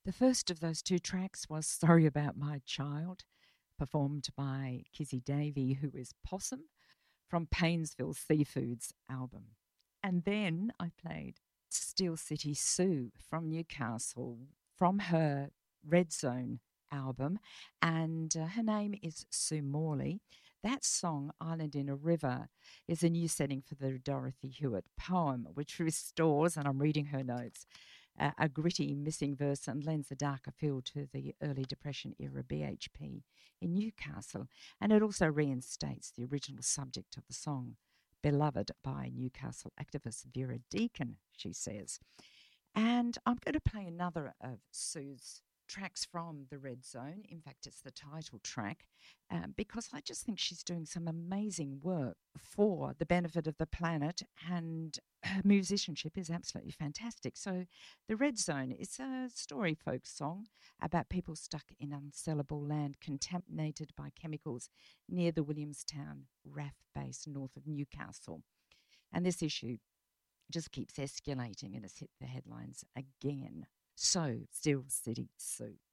The first of those two tracks was Sorry About My Child, performed by Kizzy Davey, who is Possum, from Painesville Seafoods album. And then I played Steel City Sue from Newcastle from her Red Zone album, and her name is Sue Morley. That song, Island in a River, is a new setting for the Dorothy Hewitt poem, which restores, and I'm reading her notes, a gritty missing verse and lends a darker feel to the early Depression era BHP in Newcastle. And it also reinstates the original subject of the song, beloved by Newcastle activist Vera Deacon, she says. And I'm going to play another of Sue's tracks from the Red Zone. In fact, it's the title track, because I just think she's doing some amazing work for the benefit of the planet, and her musicianship is absolutely fantastic. So, the Red Zone is a story folk song about people stuck in unsellable land contaminated by chemicals near the Williamstown RAF base north of Newcastle. And this issue just keeps escalating and has hit the headlines again. So, Steel City Sue.